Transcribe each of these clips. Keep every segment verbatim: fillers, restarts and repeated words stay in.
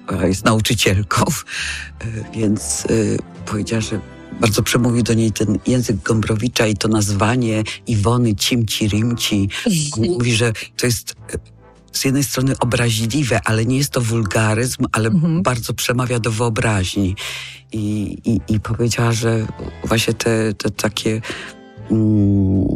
jest nauczycielką, więc powiedziała, że bardzo przemówił do niej ten język Gombrowicza i to nazwanie Iwony Cimci Rimci. On mówi, że to jest z jednej strony obraźliwe, ale nie jest to wulgaryzm, ale mhm. bardzo przemawia do wyobraźni. I, i, i powiedziała, że właśnie te, te takie... Mm,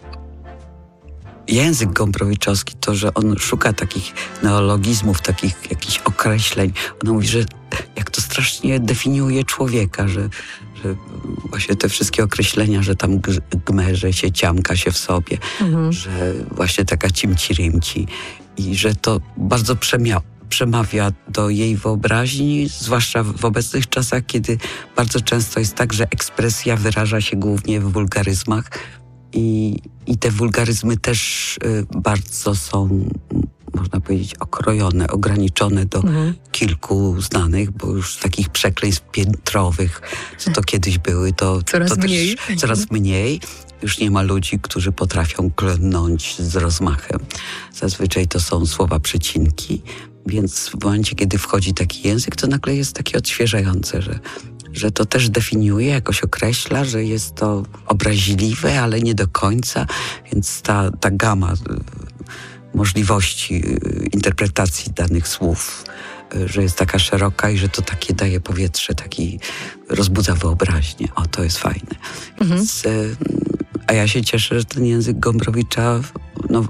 język gombrowiczowski, to, że on szuka takich neologizmów, takich jakichś określeń. Ona mówi, że jak to strasznie definiuje człowieka, że, że właśnie te wszystkie określenia, że tam gmerze się, ciamka się w sobie, mhm. że właśnie taka cimci-rimci i że to bardzo przemia- przemawia do jej wyobraźni, zwłaszcza w obecnych czasach, kiedy bardzo często jest tak, że ekspresja wyraża się głównie w wulgaryzmach. I, I te wulgaryzmy też y, bardzo są, można powiedzieć, okrojone, ograniczone do mhm. kilku znanych, bo już takich przekleństw piętrowych, co to kiedyś były, to coraz to mniej. Też coraz mniej. Już nie ma ludzi, którzy potrafią klnąć z rozmachem. Zazwyczaj to są słowa przecinki, więc w momencie, kiedy wchodzi taki język, to nagle jest takie odświeżające, że że to też definiuje, jakoś określa, że jest to obraźliwe, ale nie do końca, więc ta, ta gama możliwości interpretacji danych słów, że jest taka szeroka i że to takie daje powietrze, taki rozbudza wyobraźnię. O, to jest fajne. Mhm. Więc, a ja się cieszę, że ten język Gombrowicza, no,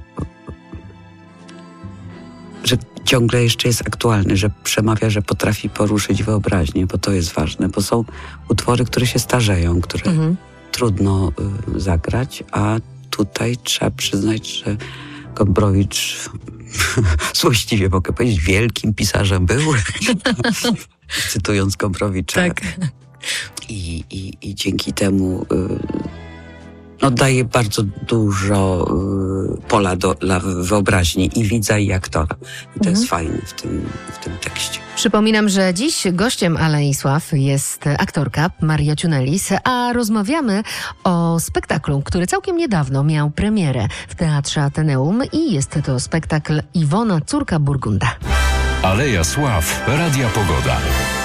że ciągle jeszcze jest aktualny, że przemawia, że potrafi poruszyć wyobraźnię, bo to jest ważne, bo są utwory, które się starzeją, które mhm. trudno y, zagrać, a tutaj trzeba przyznać, że Gombrowicz właściwie mogę powiedzieć, wielkim pisarzem był, cytując Gombrowicza. Tak. I, i, i dzięki temu y, no, daje bardzo dużo y, pola do, dla wyobraźni i widza, i aktora. I to mhm. jest fajne w tym, w tym tekście. Przypominam, że dziś gościem Alei Sław jest aktorka Maria Ciunelis, a rozmawiamy o spektaklu, który całkiem niedawno miał premierę w Teatrze Ateneum i jest to spektakl Iwona, córka Burgunda. Aleja Sław, Radia Pogoda.